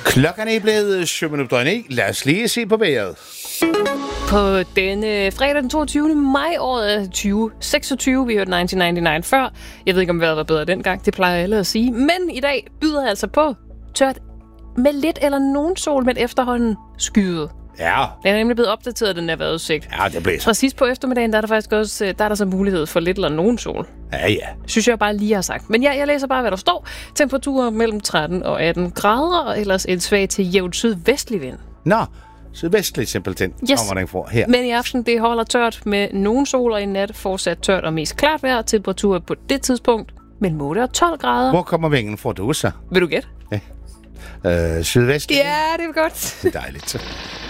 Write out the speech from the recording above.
Klokken er blevet 7:09. Lad os lige se på vejret. På denne fredag den 22. maj året 2026, vi hørte 1999 før. Jeg ved ikke, om vejret var bedre dengang, det plejer alle at sige. Men i dag byder altså på tørt med lidt eller nogen sol, men efterhånden skyet. Ja. Den er nemlig blevet opdateret, den her vejrudsigt. Ja, det blæser. Præcis på eftermiddagen, der er der faktisk også der er der så mulighed for lidt eller nogen sol. Ja. Synes jeg bare lige har sagt. Men jeg læser bare, hvad der står. Temperaturer mellem 13 og 18 grader, og ellers en svag til jævnt sydvestlig vind. Nå, sydvestlig simpelthen kommer den for her. Men i aften, det holder tørt med nogen sol, og i nat fortsat tørt og mest klart vejr. Temperaturer på det tidspunkt mellem 8 og 12 grader. Hvor kommer vinden fra du så? Vil du gætte? Sydvestlig? Ja, det er godt. Det er dejligt.